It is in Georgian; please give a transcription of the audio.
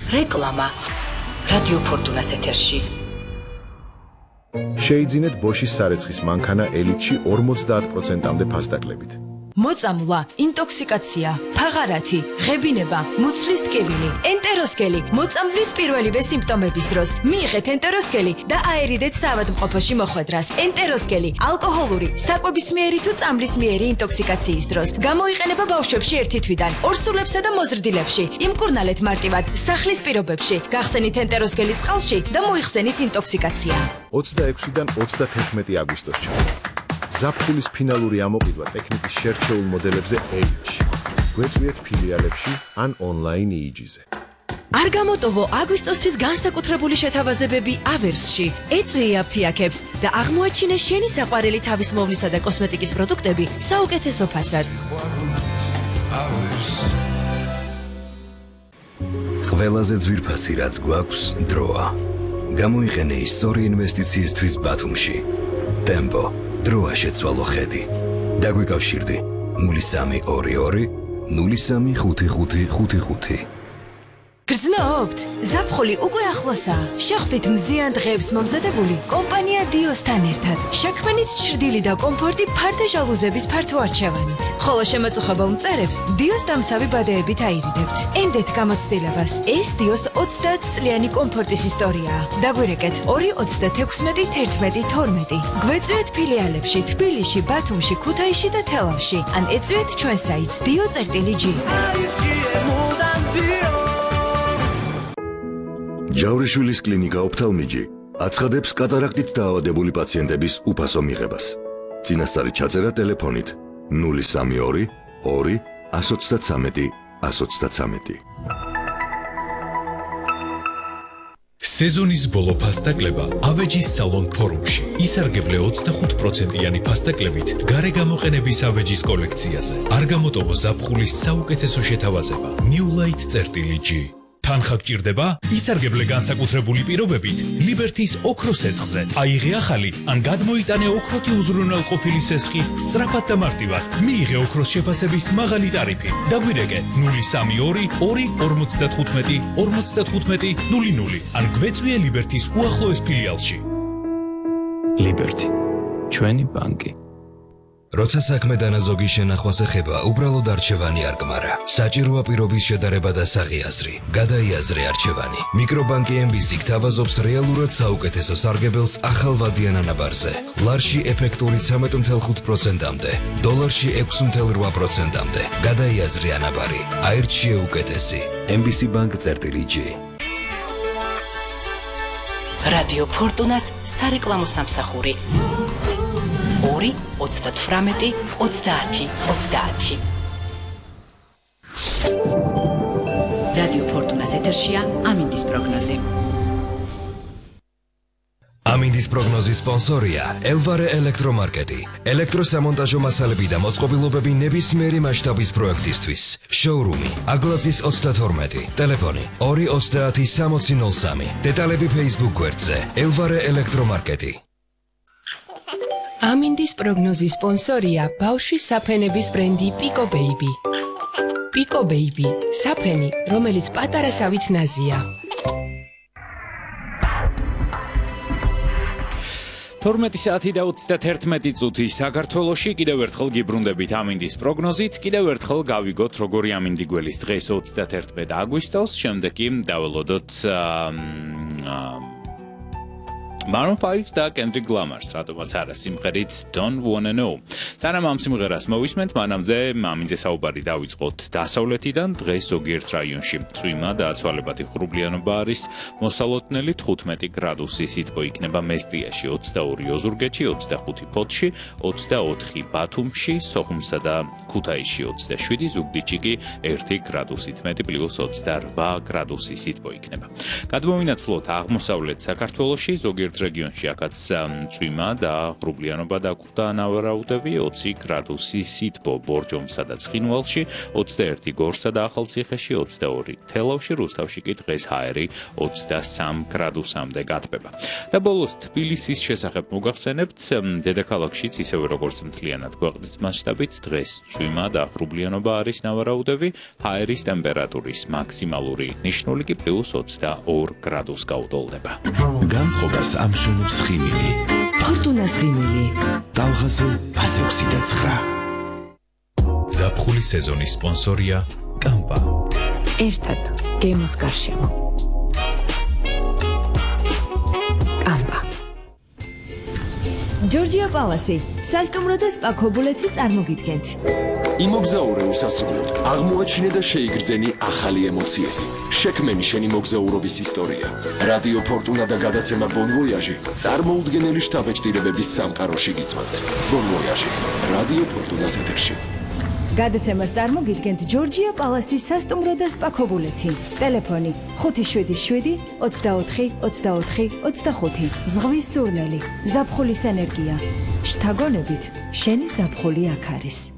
რეკლამა რადიო ფორტუნას ეთერში. შეიძინეთ ბოშის სარეცხის მანქანა ელიტში 50%-მდე ფასდაკლებით. მოწამვლა, ინტოქსიკაცია, ფაღარათი, ღებინება, მუცლის ტკივილი, ენტეროსკელი, მოწამვლის პირველივე სიმპტომების დროს მიიღეთ ენტეროსკელი და აერიდეთ საავადმყოფოში მოხვედრას. ენტეროსკელი ალკოჰოლური, საკვებისმიერი თუ წამლისმიერი ინტოქსიკაციის დროს გამოიყენება ბავშვებში 1 თვიდან 2 სულებსა და მოზრდილებში. იმკურნალეთ მარტივად სახლის პირობებში, გახსენით ენტეროსკელის წყალში და მოიხსენით ინტოქსიკაცია. 26-დან 31 აგვისტოსში. ზაფხულის ფინალური ამოყიდვა ტექნიკის შერჩეულ მოდელებზე ელიტში. გვეწვიეთ ფილიალებში ან ონლაინ EEG-ზე. არ გამოტოვო აგვისტოსთვის განსაკუთრებული შეთავაზებები ავერსში. ეწვიე აფთიაქებს და აღმოაჩინე შენი საყვარელი თავისმოვლისა და კოსმეტიკის პროდუქტები საუკეთესო ფასად. ყველაზე ძვირფასი რაც გვაქვს დროა. გამოიყენე ის სწორი ინვესტიციისთვის ბათუმში. ტემპო დროა შეცვალო ხედი. დაგვიკავშირდი 0322 035555. გრძნობთ? ზაფხული უკვე ახლოსაა. შეხვდით მზიან დღეებს მომზადებული კომპანია დიოსთან ერთად. შექმნით ჭრდილი და კომფორტი ფარდე ჟალუზების ფართო არჩევანით. ხოლო შემაწუხებელ მწერებს დიოს დამცავი ბადეებით აირიდებთ. ენდეთ გამოცდილებას. ეს დიოს 30 წლიანი კომფორტის ისტორიაა. დაგვირეკეთ 2361112. გვეწვიეთ ფილიალებში თბილისში, ბათუმში, ქუთაისში და თელავში. ან ეწვიეთ ჩვენ საიტს dio.g. ჯავრიშვილის კლინიკა ოფთალმიჯი აცხადებს კატარაქტით დაავადებული პაციენტების უფასო მიღებას. წინასწარი ჩაწერა ტელეფონით 032 2 133 133. სეზონის ბოლო ფასდაკლება ავეჯის სალონ ფორუმში. ისარგებლე 25%-იანი ფასდაკლებით გარეგამოყენების ავეჯის კოლექციაზე. არ გამოტოვო ზაფხულის საუკეთესო შეთავაზება newlight.g. თანხა გჭირდება? ისარგებლე განსაკუთრებული პირობებით ლიბერთის ოქროს სესხზე. აიღე ახალი ან გადმოიტანე ოქროთი უზრუნველყოფილი სესხი სწრაფად და მარტივად. მიიღე ოქროს შეფასების მაღალი ტარიფი. დაგვირეკე 032 2 55 00 ან გვეწვიე ლიბერთის უახლოეს ფილიალში. ლიბერთი, ჩვენი ბანკი. როცა საქმე დანაზოგი შენახვას ეხება, უბრალოდ არჩევანი არ გმარა. საჭიროა პირობის შედარება და საღიაზრი. გადაიაზრე არჩევანი. მიკრობანკი MBC გთავაზობს რეალურად საუკეთესო სარგებელს ახალ ვადიან ანაბარზე. ლარში ეფექტური 13.5%-მდე, დოლარში 6.8%-მდე. გადაიაზრე ანაბარი. აირჩიე უკეთესი. MBC Bank.g. რადიო ფორტუნას სარეკლამო სამსახური 2 38 30 30. რადიო ფორტუნას ეთერშია ამინდის პროგნოზი. ამინდის პროგნოზის სპონსორია ელვარე ელექტრომარკეტი. ელექტროსამონტაჟო მასალები და მოწყობილობები ნებისმიერი მასშტაბის პროექტისთვის. შოურუმი აგლაზის 32, ტელეფონი 230 6003. დეტალები Facebook გვერდზე ელვარე ელექტრომარკეტი. ამინდის პროგნოზის სპონსორია ბავშვის საფენების ბრენდი Pico Baby. Pico Baby, საფენი, რომელიც პატარა სავით ნაზია. 12 საათი და 31 წუთი საქართველოში კიდევ ერთხელ გიბრუნდებით ამინდის პროგნოზით. კიდევ ერთხელ გავიგოთ როგორი ამინდი გველის დღეს 31 აგვისტოს, შემდეგ კი დაველოდოთ Maroon 5 და Kendrick Lamar's რატომაც არა სიმღერით Don't Wanna Know. სანამ ამ სიმღერას მოვისმენთ, მანამდე ამინდზე საუბარი დავიწყოთ დასავლეთიდან. დღეს ზოგიერთ რაიონში წვიმა და აცვალებადი ღრუბლიანობა არის მოსალოდნელი 15 გრადუსი სითბო იქნება მესტიაში, 22 ოზურგეთში, 25 ფოთში, 24 ბათუმში, სოხუმსა და ქუთაისში 27, ზუგდიდში კი 1 გრადუსით მეტი +28 გრადუსი სითბო იქნება. გადმოვინაცვლოთ აღმოსავლეთ საქართველოში ზოგიერთ რეგიონში აქაც წვიმა და ღრუბლიანობა დაგვხვდა ნავარაუდები 20 გრადუსი სითბო ბორჯომსა და ცხინვალში 21 გორსა და ახალციხეში 22 თელავში რუსთავში კი დღეს ჰაერი 23 გრადუსამდე გათბება და ბოლოს თბილისის შესახებ მოგახსენებთ დედაქალაქშიც ისევე როგორც მთლიანად ქვეყნის მასშტაბით დღეს წვიმა და ღრუბლიანობა არის ნავარაუდები ჰაერის ტემპერატურის მაქსიმალური ნიშნული კი +22 გრადუს გაუტოლდება განწყობას ამშვენებს ხიმილი ფორტუნას ხიმილი ტალღაზე 129 ზაფხულის სეზონის სპონსორია კამპა ერთად გემოს გარშემო კამპა ჯორჯია პალასი სასტუმრო და სპა ქობულეთი წარმოგიდგენთ იმოგზაურე უსასრულოდ აღმოაჩინე და შეიგრძენი ახალი ემოციები შექმენი შენი მოგზაურობის ისტორია რადიო ფორტუნა და გადაცემა ბონ ვოიაჟი წარმოუდგენელი შთაბეჭდილებების სამყაროში გიწვევთ ბონ ვოიაჟი რადიო ფორტუნას ეთერში გადაცემას წარმოგიდგენთ ჯორჯია პალასის სასტუმრო და სპა ქობულეთი ტელეფონი 577 24 24 25 ზღვის სურნელი ზაფხულის ენერგია შთაგონებით შენი ზაფხული აქ არის